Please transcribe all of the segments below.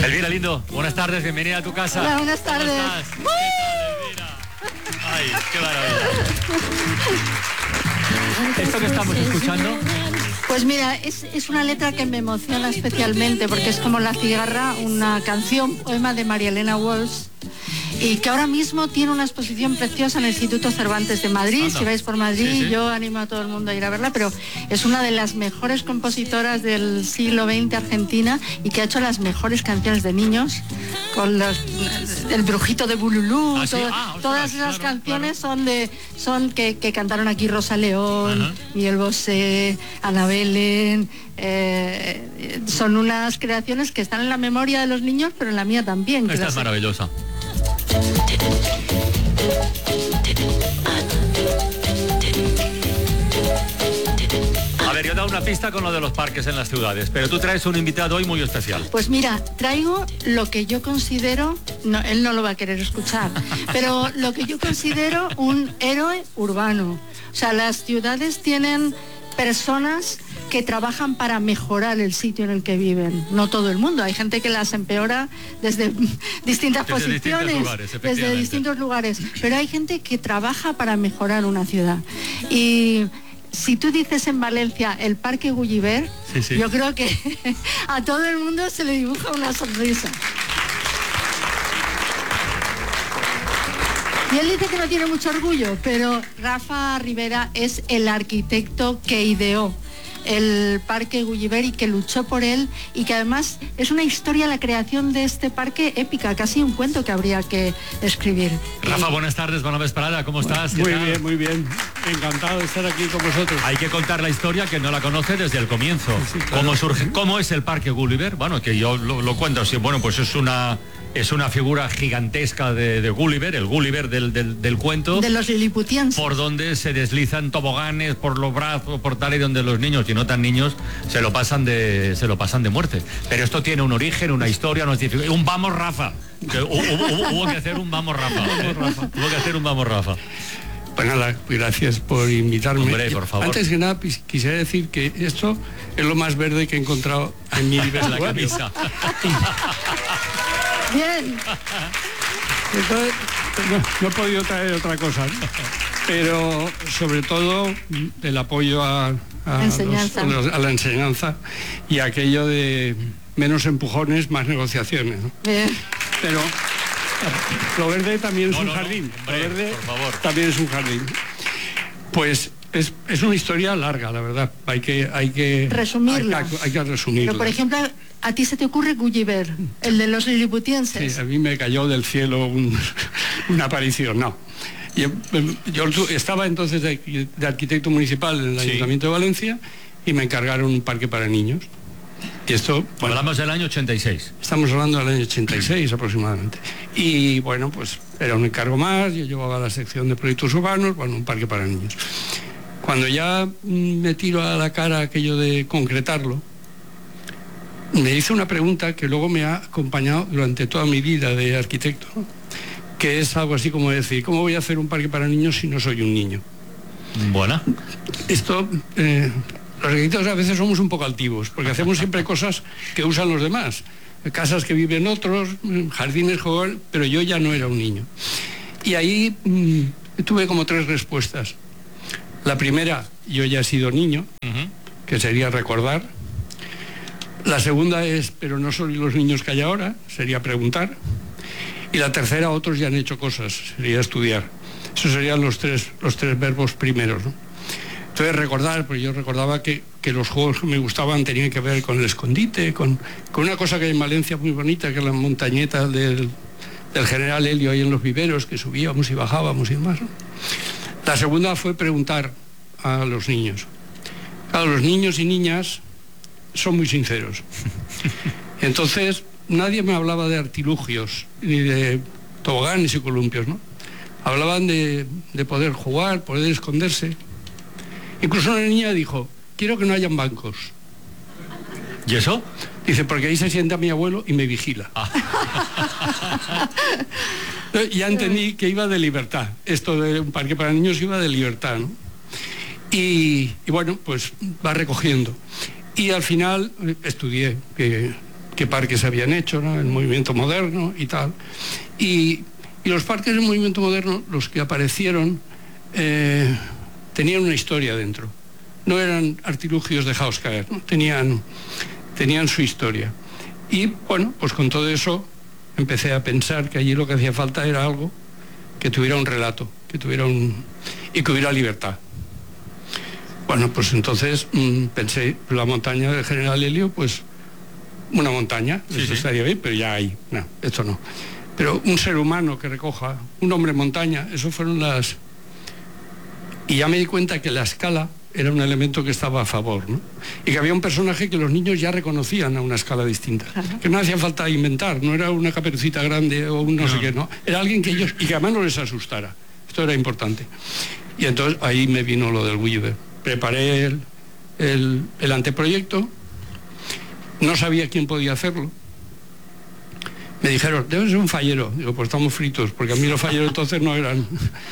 Elvira, lindo, buenas tardes, bienvenida a tu casa. Hola, buenas tardes. ¿Cómo estás? ¿Qué tal, Elvira? Ay, qué maravilla. ¿Esto que estamos escuchando? Pues mira, es una letra que me emociona especialmente porque es como La cigarra, una canción, poema de María Elena Walsh, y que ahora mismo tiene una exposición preciosa en el Instituto Cervantes de Madrid. Anda. Si vais por Madrid, Sí, sí. yo animo a todo el mundo a ir a verla, pero es una de las mejores compositoras del siglo XX argentina y que ha hecho las mejores canciones de niños, con el Brujito de Bululú. ¿Ah, sí? Ostras, Todas esas claro, canciones son que cantaron aquí Rosa León, Ajá. Miguel Bosé, Ana Belén. Son unas creaciones que están en la memoria de los niños, pero en la mía también. Esta es maravillosa. A ver, yo he dado una pista con lo de los parques en las ciudades, pero tú traes un invitado hoy muy especial. Pues mira, traigo lo que yo considero, no, él no lo va a querer escuchar, pero lo que yo considero un héroe urbano. O sea, las ciudades tienen personas que trabajan para mejorar el sitio en el que viven. No todo el mundo, hay gente que las empeora desde distintas posiciones, desde distintos lugares, pero hay gente que trabaja para mejorar una ciudad. Y si tú dices en Valencia el Parque Gulliver, Sí, sí. yo creo que a todo el mundo se le dibuja una sonrisa. Y él dice que no tiene mucho orgullo, pero Rafa Rivera es el arquitecto que ideó el Parque Gulliver y que luchó por él, y que además es una historia, la creación de este parque, épica, casi un cuento que habría que escribir. Rafa, buenas tardes, buena vesprada, ¿cómo estás? Muy bien, muy bien. Encantado de estar aquí con vosotros. Hay que contar la historia que no la conoce desde el comienzo. Sí, claro. ¿Cómo surge? ¿Cómo es el Parque Gulliver? Bueno, que yo lo cuento así. Bueno, pues es una figura gigantesca de Gulliver, el Gulliver del cuento. De los liliputienses. Por donde se deslizan toboganes por los brazos, por tal, y donde los niños y no tan niños se lo pasan de muerte. Pero esto tiene un origen, una historia, un vamos Rafa. Que hubo que hacer un vamos Rafa. Hubo que hacer un vamos Rafa. Pues nada, gracias por invitarme. Hombre, por favor. Antes que nada, quisiera decir que esto es lo más verde que he encontrado en mi La vestuario. camisa. Bien. Entonces, no he podido traer otra cosa, ¿no? Pero sobre todo el apoyo a la enseñanza y aquello de menos empujones, más negociaciones, ¿no? Bien. Pero lo verde también es un No, jardín. hombre, Lo verde por favor. también es un jardín. Pues es una historia larga, la verdad. Hay que resumirla. Hay que resumirla. Pero por ejemplo, a ti se te ocurre Gulliver, el de los liliputienses. Sí, a mí me cayó del cielo una aparición, no. Yo estaba entonces de arquitecto municipal en el Sí. Ayuntamiento de Valencia y me encargaron un parque para niños. Y esto, bueno, Hablamos del año 86. estamos hablando del año 86 aproximadamente. Y bueno, pues era un encargo más, yo llevaba la sección de proyectos urbanos, bueno, un parque para niños. Cuando ya me tiro a la cara aquello de concretarlo, me hice una pregunta que luego me ha acompañado durante toda mi vida de arquitecto, ¿no? Que es algo así como decir, ¿cómo voy a hacer un parque para niños si no soy un niño? Buena. Esto, los arquitectos a veces somos un poco altivos, porque hacemos siempre cosas que usan los demás. Casas que viven otros, jardines, juegos, pero yo ya no era un niño. Y ahí tuve como 3 respuestas. La primera, yo ya he sido niño, que sería recordar. La segunda es, pero no soy los niños que hay ahora, sería preguntar. Y la tercera, otros ya han hecho cosas, sería estudiar. Esos serían los tres verbos primeros, ¿no? Entonces recordar, pues yo recordaba que los juegos que me gustaban tenían que ver con el escondite, con una cosa que hay en Valencia muy bonita, que es la montañeta del General Helio ahí en los viveros, que subíamos y bajábamos y demás, ¿no? La segunda fue preguntar a los niños. Claro, los niños y niñas son muy sinceros. Entonces, nadie me hablaba de artilugios, ni de toboganes y columpios, ¿no? Hablaban de poder jugar, poder esconderse. Incluso una niña dijo, quiero que no hayan bancos. ¿Y eso? Dice, porque ahí se sienta mi abuelo y me vigila. Ya entendí que iba de libertad. Esto de un parque para niños iba de libertad, ¿no? Y bueno, pues va recogiendo. Y al final estudié, que qué parques habían hecho, ¿no? El movimiento moderno y tal. Y los parques del movimiento moderno, los que aparecieron, tenían una historia dentro. No eran artilugios dejados caer, ¿no? Tenían su historia. Y bueno, pues con todo eso empecé a pensar que allí lo que hacía falta era algo que tuviera un relato, y que hubiera libertad. Bueno, pues entonces pensé, la montaña del General Helio, pues una montaña, eso estaría bien, pero ya hay, no, esto no. Pero un ser humano que recoja, un hombre montaña, eso fueron las... Y ya me di cuenta que la escala era un elemento que estaba a favor, ¿no? Y que había un personaje que los niños ya reconocían a una escala distinta, que no hacía falta inventar, no era una Caperucita grande o un no sé qué, no, era alguien que ellos, y que además no les asustara, esto era importante. Y entonces ahí me vino lo del Gulliver. Preparé el anteproyecto, no sabía quién podía hacerlo. Me dijeron, debe ser un fallero. Digo, pues estamos fritos, porque a mí los falleros entonces no eran.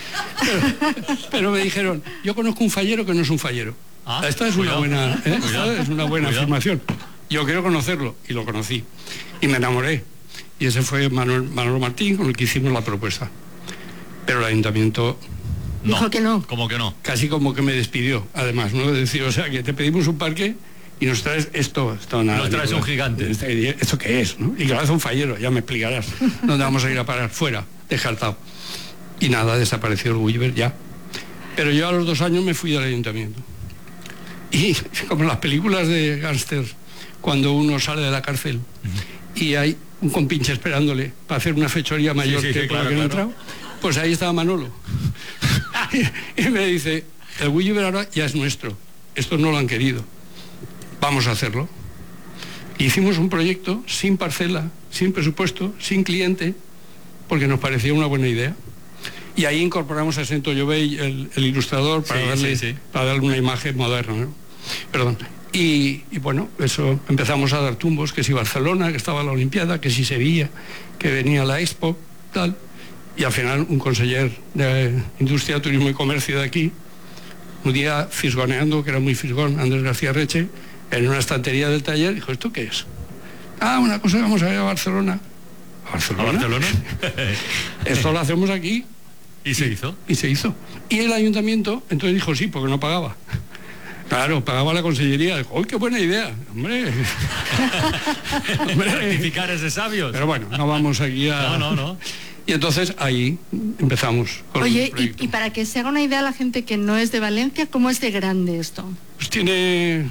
Pero me dijeron, yo conozco un fallero que no es un fallero. Esta es una buena, es una buena afirmación. Yo quiero conocerlo, y lo conocí. Y me enamoré. Y ese fue Manolo Martín, con el que hicimos la propuesta. Pero el ayuntamiento... Dijo que no. ¿Cómo que no? Casi como que me despidió, además, ¿no? Es decir, o sea, que te pedimos un parque y nos traes esto nada. Nos traes un gigante. ¿Esto qué es, no? Y que lo hace un fallero, ya me explicarás. ¿Dónde vamos a ir a parar? Fuera, descartado. Y nada, desapareció el Gulliver ya. Pero yo a los 2 años me fui del ayuntamiento. Y como en las películas de gángsters, cuando uno sale de la cárcel y hay un compinche esperándole para hacer una fechoría mayor por la que no ha entrado, pues ahí estaba Manolo. Y me dice, el Gulliver ahora ya es nuestro, estos no lo han querido, vamos a hacerlo. Hicimos un proyecto sin parcela, sin presupuesto, sin cliente, porque nos parecía una buena idea. Y ahí incorporamos a Sento Llovell, el ilustrador, para darle una imagen moderna, ¿no? Perdón. Y bueno, eso, empezamos a dar tumbos, que si Barcelona, que estaba la Olimpiada, que si Sevilla, que venía la Expo, tal. Y al final un conseller de Industria, Turismo y Comercio de aquí, un día fisgoneando, que era muy fisgón, Andrés García Reche, en una estantería del taller, dijo, ¿esto qué es? Una cosa que vamos a ir a Barcelona. ¿A Barcelona? ¿A Barcelona? Esto lo hacemos aquí. ¿Y se hizo? Y se hizo. Y el ayuntamiento, entonces dijo sí, porque no pagaba. Claro, pagaba la consellería. Dijo, ¡uy, qué buena idea! ¡Hombre! Rectificar ese sabios. Pero bueno, no vamos aquí a... No. Y entonces ahí empezamos con Oye, el proyecto. y para que se haga una idea la gente que no es de Valencia, ¿cómo es de grande esto? Pues tiene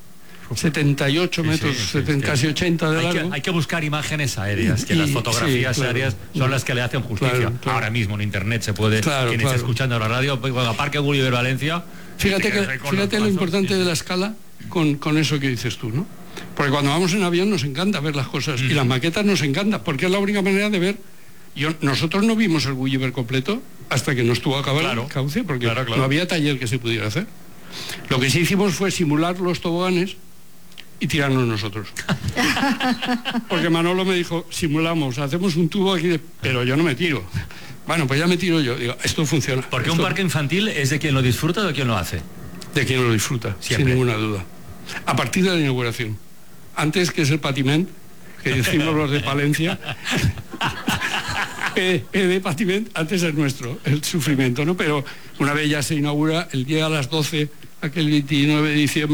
78 metros, casi 80 de largo. Hay que buscar imágenes aéreas, que las fotografías aéreas son las que le hacen justicia. Claro. Ahora mismo en internet se puede, quien está escuchando la radio, Parque Gulliver Valencia. Fíjate lo importante de la escala con eso que dices tú, ¿no? Porque cuando vamos en avión nos encanta ver las cosas y las maquetas nos encantan, porque es la única manera de ver. Nosotros no vimos el Gulliver completo hasta que no estuvo acabado el cauce, porque no había taller que se pudiera hacer. Lo que sí hicimos fue simular los toboganes y tirarnos nosotros. Porque Manolo me dijo, simulamos, hacemos un tubo aquí, pero yo no me tiro. Bueno, pues ya me tiro yo. Digo, esto funciona. Porque un parque infantil es de quien lo disfruta o de quien lo hace. De quien lo disfruta, siempre. Sin ninguna duda. A partir de la inauguración. Antes, que es el patiment, que decimos los de Palencia, de patiment, antes es nuestro, el sufrimiento, ¿no? Pero una vez ya se inaugura, el día a las 12, aquel 29 de diciembre,